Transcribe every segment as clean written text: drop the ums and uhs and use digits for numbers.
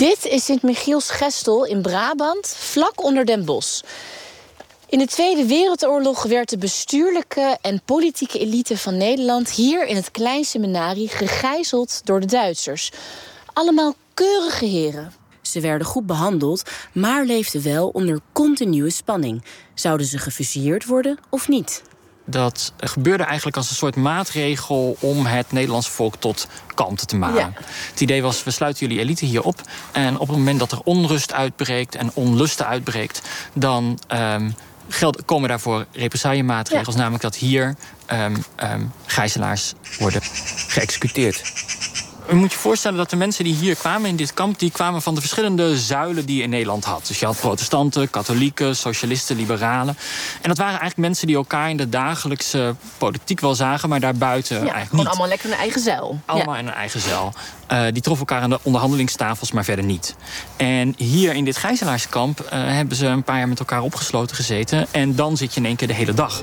Dit is Sint-Michiels-Gestel in Brabant, vlak onder Den Bosch. In de Tweede Wereldoorlog werd de bestuurlijke en politieke elite van Nederland hier in het klein seminarie gegijzeld door de Duitsers. Allemaal keurige heren. Ze werden goed behandeld, maar leefden wel onder continue spanning. Zouden ze gefusilleerd worden of niet? Dat gebeurde eigenlijk als een soort maatregel om het Nederlandse volk tot kalmte te maken. Ja. Het idee was, we sluiten jullie elite hier op. En op het moment dat er onrust uitbreekt en onlusten uitbreekt, dan komen daarvoor represaillemaatregels. Ja. Namelijk dat hier gijzelaars worden geëxecuteerd. Je moet je voorstellen dat de mensen die hier kwamen in dit kamp, die kwamen van de verschillende zuilen die je in Nederland had. Dus je had protestanten, katholieken, socialisten, liberalen. En dat waren eigenlijk mensen die elkaar in de dagelijkse politiek wel zagen, maar daarbuiten eigenlijk niet. Allemaal lekker in een eigen zeil. Allemaal in een eigen zeil. Die troffen elkaar aan de onderhandelingstafels, maar verder niet. En hier in dit gijzelaarskamp hebben ze een paar jaar met elkaar opgesloten gezeten. En dan zit je in één keer de hele dag.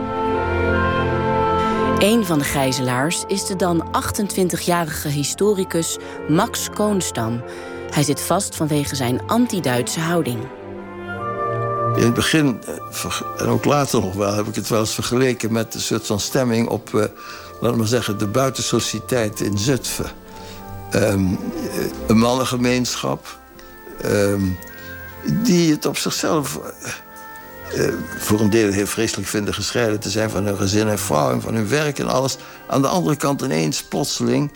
Een van de gijzelaars is de dan 28-jarige historicus Max Koonstam. Hij zit vast vanwege zijn anti-Duitse houding. In het begin, en ook later nog wel, heb ik het wel eens vergeleken met een soort van stemming op, laten we maar zeggen, de buitensociëteit in Zutphen. Een mannengemeenschap die het op zichzelf voor een deel heel vreselijk vinden gescheiden te zijn van hun gezin en vrouw en van hun werk en alles. Aan de andere kant ineens plotseling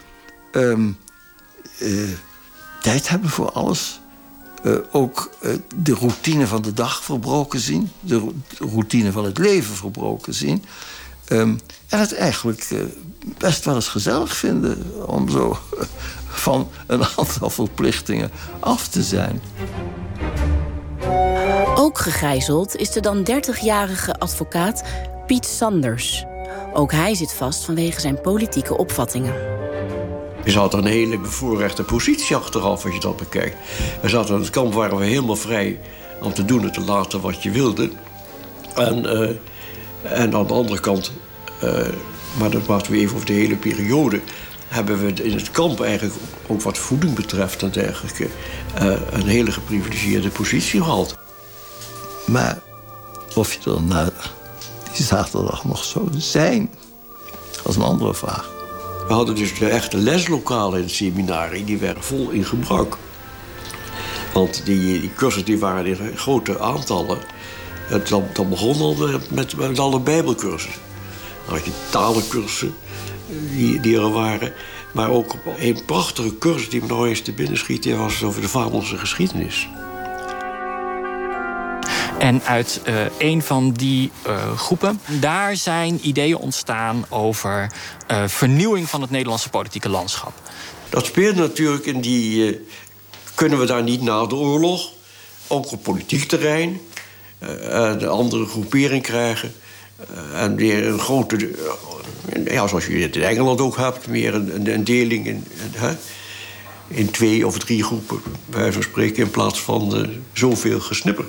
tijd hebben voor alles. Ook de routine van de dag verbroken zien. De routine van het leven verbroken zien. En het eigenlijk best wel eens gezellig vinden om zo van een aantal verplichtingen af te zijn. Ook gegijzeld is de dan 30-jarige advocaat Piet Sanders. Ook hij zit vast vanwege zijn politieke opvattingen. Je zat een hele bevoorrechte positie achteraf als je dat bekijkt. We zaten in het kamp, waren we helemaal vrij om te doen en te laten wat je wilde. En aan de andere kant, maar dat praten we even over de hele periode, hebben we in het kamp eigenlijk ook wat voeding betreft en dergelijke een hele geprivilegeerde positie gehad. Maar of je er na die zaterdag nog zou zijn, dat is een andere vraag. We hadden dus de echte leslokalen in het seminarie, die werden vol in gebruik. Want die cursussen die waren in grote aantallen. Dan begon al met alle bijbelcursussen. Dan had je talencursussen die er waren. Maar ook een prachtige cursus die me nog eens te binnen schiet, die was over de Vaderlandse geschiedenis. En uit een van die groepen, daar zijn ideeën ontstaan over vernieuwing van het Nederlandse politieke landschap. Dat speelde natuurlijk in die, kunnen we daar niet na de oorlog, ook op politiek terrein, een andere groepering krijgen. En weer een grote, zoals je het in Engeland ook hebt, meer een deling in 2 of 3 groepen, bij wijze van spreken, in plaats van zoveel gesnipper.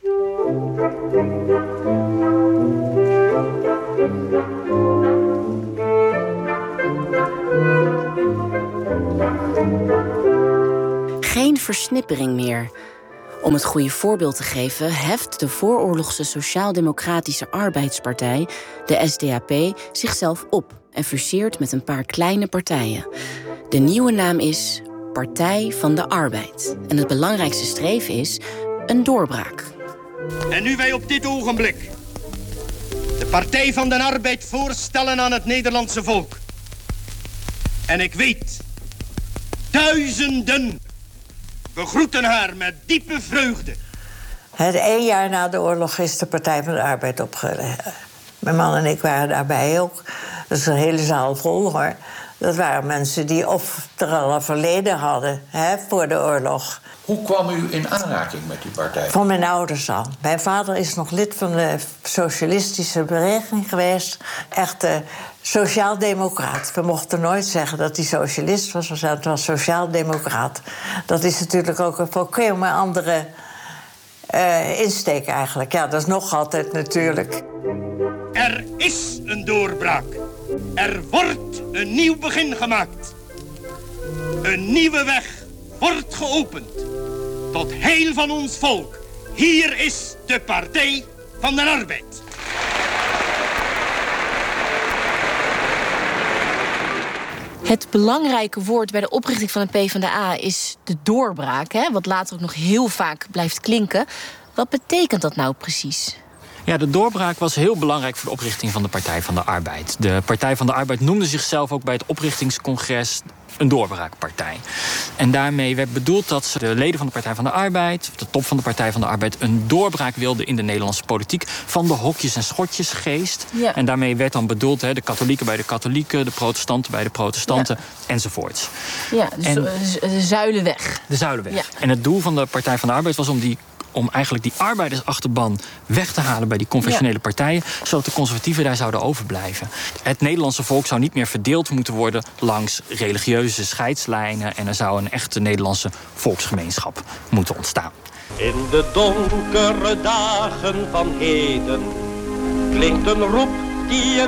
Geen versnippering meer. Om het goede voorbeeld te geven, heft de vooroorlogse Sociaal-Democratische Arbeidspartij, de SDAP, zichzelf op en fuseert met een paar kleine partijen. De nieuwe naam is Partij van de Arbeid. En het belangrijkste streven is een doorbraak. En nu wij op dit ogenblik de Partij van de Arbeid voorstellen aan het Nederlandse volk. En ik weet, duizenden begroeten haar met diepe vreugde. Het 1 jaar na de oorlog is de Partij van de Arbeid opgericht. Mijn man en ik waren daarbij ook. Dat is een hele zaal vol, hoor. Dat waren mensen die of er al een verleden hadden voor de oorlog. Hoe kwam u in aanraking met die partij? Van mijn ouders al. Mijn vader is nog lid van de socialistische beweging geweest. Echt sociaal-democraat. We mochten nooit zeggen dat hij socialist was. Het was sociaal-democraat. Dat is natuurlijk ook een volkomen andere insteek eigenlijk. Ja, dat is nog altijd natuurlijk. Er is een doorbraak. Er wordt een nieuw begin gemaakt. Een nieuwe weg wordt geopend. Tot heil van ons volk. Hier is de Partij van de Arbeid. Het belangrijke woord bij de oprichting van de PvdA is de doorbraak, hè? Wat later ook nog heel vaak blijft klinken. Wat betekent dat nou precies? Ja, de doorbraak was heel belangrijk voor de oprichting van de Partij van de Arbeid. De Partij van de Arbeid noemde zichzelf ook bij het oprichtingscongres een doorbraakpartij. En daarmee werd bedoeld dat ze de leden van de Partij van de Arbeid, de top van de Partij van de Arbeid, een doorbraak wilden in de Nederlandse politiek van de hokjes- en schotjesgeest. Ja. En daarmee werd dan bedoeld de katholieken bij de katholieken, de protestanten bij de protestanten, enzovoorts. Ja, dus de zuilenweg. De zuilenweg. Ja. En het doel van de Partij van de Arbeid was om eigenlijk die arbeidersachterban weg te halen bij die conventionele partijen, zodat de conservatieven daar zouden overblijven. Het Nederlandse volk zou niet meer verdeeld moeten worden langs religieuze scheidslijnen en er zou een echte Nederlandse volksgemeenschap moeten ontstaan. In de donkere dagen van heden klinkt een roep die je